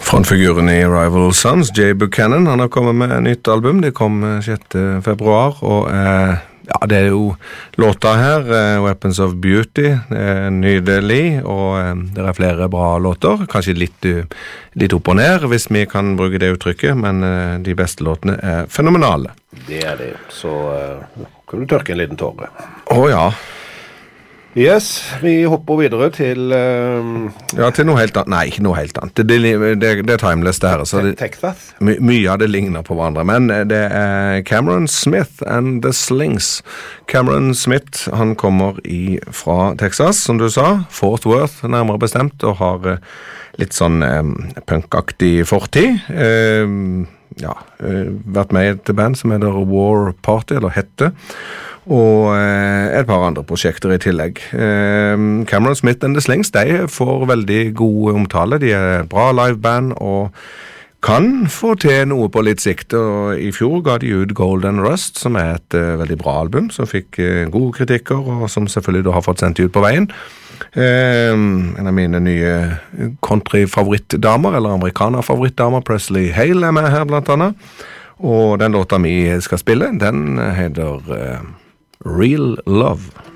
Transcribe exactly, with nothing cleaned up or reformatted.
Frontfiguren i Rival Sons, Jay Buchanan, han har kommet med et nytt album. Det kom sjette februar, og eh, ja, det er jo låter her, eh, Weapons of Beauty, eh, nydelig, og eh, det er flere bra låter, kanskje litt, litt opp og ned, hvis vi kan bruke det uttrykket, men eh, de beste låtene er fenomenale. Det er det, så eh, kan du tørke en liten tåre. Å ja. Yes, vi hopper videre til... Um, ja, til noe helt annet. Nei, ikke noe helt annet. Det, det, det, det er timeless det her. Så det, Texas? My, mye av det ligner på hverandre, men det er Cameron Smith and the Slings. Cameron Smith, han kommer i, fra Texas, som du sa, Fort Worth, nærmere bestemt, og har litt sånn um, punkaktig fortid. Um, ja, uh, vært med i et band som heter War Party, eller hette, og eh, et par andre prosjekter i tillegg. Eh, Cameron Smith and the Slings, de får veldig god omtale. De er et bra liveband og kan få til noe på litt sikt. Og i fjor ga de ut Golden Rust, som er et eh, veldig bra album, som fikk eh, gode kritikker, og som selvfølgelig da har fått sendt ut på veien. Eh, en av mine nye country-favorittdamer, eller amerikaner-favorittdamer, Presley Hale er med her blant annet. Og den låta vi skal spille, den heter... Eh, Real Love.